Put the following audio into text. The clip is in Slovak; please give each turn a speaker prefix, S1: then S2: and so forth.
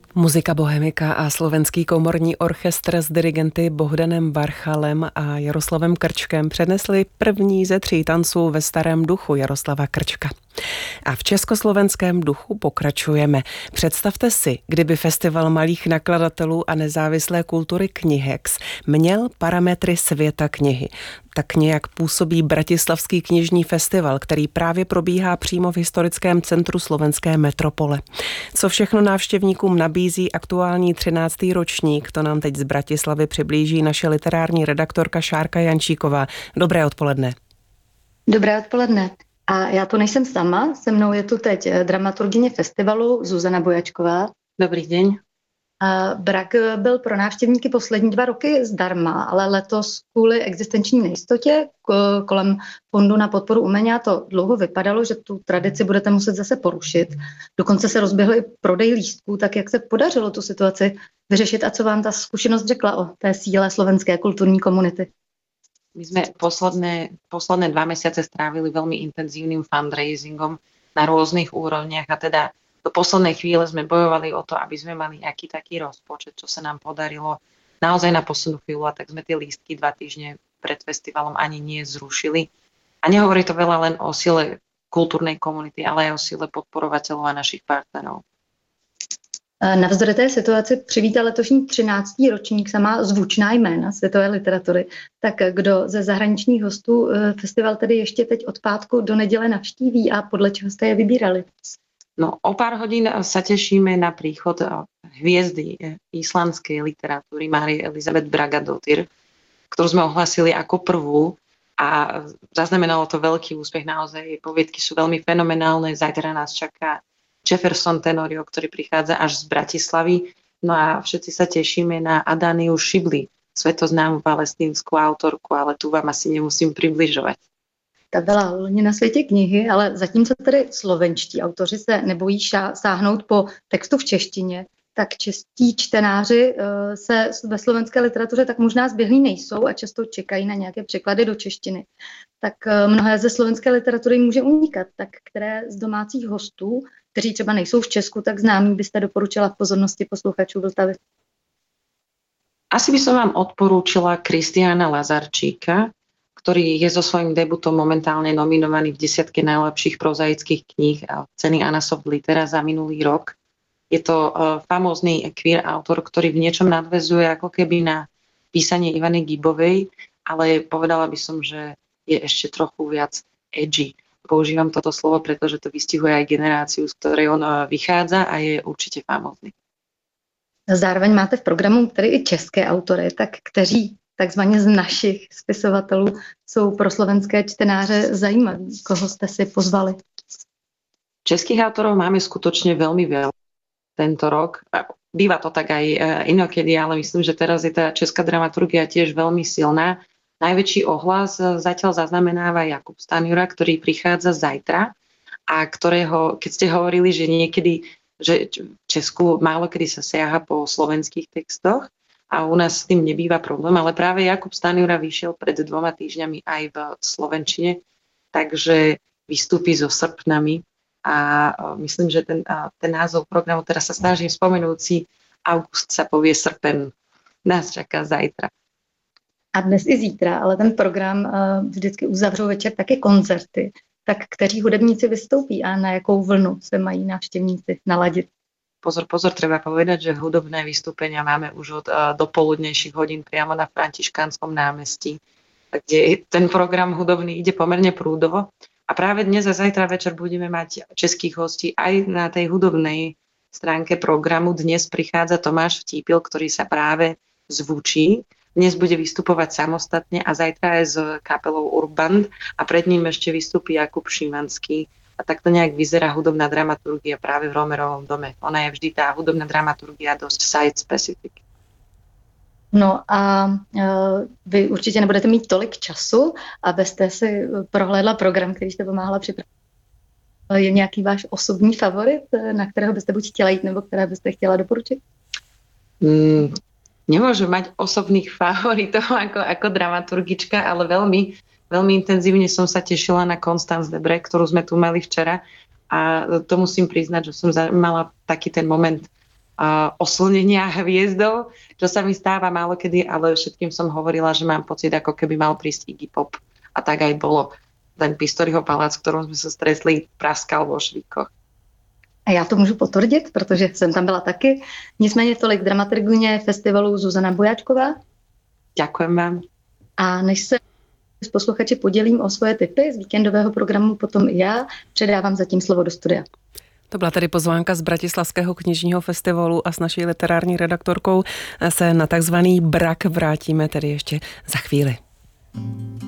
S1: Muzika Bohemika a Slovenský komorní orchestr s dirigenty Bohdanem Varchalem a Jaroslavem Krčkem přednesli první ze 3 tanců ve starém duchu Jaroslava Krčka. A v československém duchu pokračujeme. Představte si, kdyby Festival malých nakladatelů a nezávislé kultury Knihex měl parametry světa knihy. Tak nějak působí Bratislavský knižní festival, který právě probíhá přímo v historickém centru slovenské metropole. Co všechno návštěvníkům nabízí aktuální 13. ročník, to nám teď z Bratislavy přiblíží naše literární redaktorka Šárka Jančíková. Dobré odpoledne.
S2: Dobré odpoledne. A já tu nejsem sama, se mnou je tu teď dramaturgyně festivalu Zuzana Bojačková.
S3: Dobrý deň.
S2: Brak byl pro návštěvníky poslední 2 roky zdarma, ale letos kvůli existenční nejistotě kolem Fondu na podporu umění to dlouho vypadalo, že tu tradici budete muset zase porušit. Dokonce se rozběhl i prodej lístků, tak jak se podařilo tu situaci vyřešit a co vám ta zkušenost řekla o té síle slovenské kulturní komunity?
S3: My sme posledné 2 mesiace strávili veľmi intenzívnym fundraisingom na rôznych úrovniach a teda do poslednej chvíle sme bojovali o to, aby sme mali aký taký rozpočet, čo sa nám podarilo naozaj na poslednú chvíľu, a tak sme tie lístky 2 týždne pred festivalom ani nie zrušili. A nehovorí to veľa len o sile kultúrnej komunity, ale aj o sile podporovateľov a našich partnerov.
S2: Navzdory té situaci přivítal letošní 13. ročník samá zvučná jména světové literatury. Tak kdo ze zahraničních hostů festival tedy ještě teď od pátku do neděle navštíví a podle čeho jste je vybírali?
S3: No, o pár hodín sa tešíme na príchod hviezdy islandskej literatúry Márie Elizabeth Bragadóttir, ktorú sme ohlasili ako prvú a zaznamenalo to veľký úspech. Naozaj jej poviedky sú veľmi fenomenálne. Zajtra nás čaká Jefferson Tenorio, ktorý prichádza až z Bratislavy. No a všetci sa tešíme na Adaniu Šibli, svetoznámú palestínsku autorku, ale tu vám asi nemusím približovať.
S2: Ta byla loni na světě knihy, ale zatímco tedy slovenští autoři se nebojí sáhnout po textu v češtině, tak čeští čtenáři se ve slovenské literatuře tak možná zběhlí nejsou a často čekají na nějaké překlady do češtiny. Tak mnohé ze slovenské literatury může unikat. Tak které z domácích hostů, kteří třeba nejsou v Česku tak známí, byste doporučila v pozornosti posluchačů Vltavy?
S3: Asi by som vám odporúčila Kristiána Lazarčíka, ktorý je so svojím debutom momentálne nominovaný v 10 najlepších prozaických kníh a ceny Anasoft Litera za minulý rok. Je to famózny queer autor, ktorý v niečom nadväzuje ako keby na písanie Ivany Gibovej, ale povedala by som, že je ešte trochu viac edgy. Používam toto slovo, pretože to vystihuje aj generáciu, z ktorej on vychádza a je určite famózny.
S2: Zároveň máte v programu tedy i české autory, tak kteří takzvaně z našich spisovatelů jsou pro slovenské čtenáře zajímaví. Koho jste si pozvali?
S3: Českých autorov máme skutočne veľmi veľa tento rok. Býva to tak aj inokedy, ale myslím, že teraz je tá česká dramaturgia tiež veľmi silná. Najväčší ohlas zatiaľ zaznamenáva Jakub Stanjura, ktorý prichádza zajtra a ktorého, keď ste hovorili, že niekedy, že v Česku málo kedy sa siaha po slovenských textoch, a u nás s tým nebýva problém, ale práve Jakub Stanjura vyšiel pred 2 týždňami aj v slovenčine, takže vystúpi so Srpnami a myslím, že ten názov programu, teraz sa snažím spomenúť si, august sa povie srpen, nás čaká zajtra.
S2: A dnes i zítra, ale ten program vždycky uzavřou večer také koncerty. Tak kteří hudebníci vystoupí a na jakou vlnu se mají návštěvníci naladit?
S3: Pozor, treba povedať, že hudobné vystúpenia máme už od dopoludnejších hodín priamo na Františkánskom námestí, kde ten program hudobný ide pomerne prúdovo. A práve dnes a zajtra večer budeme mať českých hostí aj na tej hudobnej stránke programu. Dnes prichádza Tomáš Vtípil, ktorý sa práve zvučí. Dnes bude vystupovať samostatne a zajtra aj s kapelou Urband a pred ním ešte vystúpi Jakub Šimanský. A takto nejak vyzerá hudobná dramaturgia práve v Romerovom dome. Ona je vždy tá hudobná dramaturgia dosť site-specific.
S2: No a vy určitě nebudete mít tolik času, abyste si prohlédla program, který jste pomáhala připravit. Je nějaký váš osobní favorit, na kterého byste buď chtěla jít, nebo které byste chtěla doporučit?
S3: Nemôžem mať osobných favoritov ako dramaturgička, ale veľmi intenzívne som sa tešila na Constance Debré, ktorú sme tu mali včera a to musím priznať, že som mala taký ten moment oslnenia hviezdou, čo sa mi stáva málokedy, ale všetkým som hovorila, že mám pocit, ako keby mal prísť Iggy Pop. A tak aj bolo. Ten Pistoriho palác, v ktorom sme sa stretli, praskal vo švíkoch.
S2: A já to můžu potvrdit, protože jsem tam byla taky. Nicméně tolik dramaturgyně festivalu Zuzana Bojáčková.
S3: Ďakujem vám.
S2: A než se s posluchači podělím o svoje tipy z víkendového programu, potom i já předávám zatím slovo do studia.
S1: To byla tedy pozvánka z Bratislavského knižního festivalu a s naší literární redaktorkou se na takzvaný brak vrátíme tedy ještě za chvíli.